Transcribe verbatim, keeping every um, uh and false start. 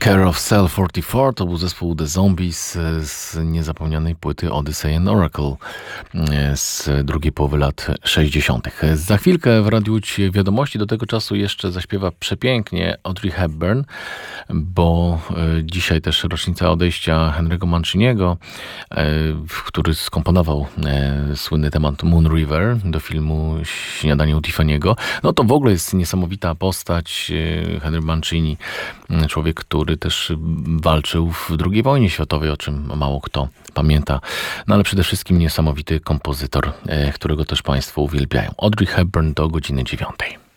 Care of Cell czterdzieści cztery to był zespół The Zombies z niezapomnianej płyty Odyssey and Oracle z drugiej połowy lat sześćdziesiątych. Za chwilkę w Radiu Łódź Wiadomości, do tego czasu jeszcze zaśpiewa przepięknie Audrey Hepburn, bo dzisiaj też rocznica odejścia Henry'ego Manciniego, który skomponował słynny temat Moon River do filmu Śniadanie u Tiffany'ego. No to w ogóle jest niesamowita postać. Henry Mancini, człowiek, który też walczył w drugiej wojnie światowej, o czym mało kto pamięta. No ale przede wszystkim niesamowity kompozytor, którego też Państwo uwielbiają. Audrey Hepburn do godziny dziewiątej.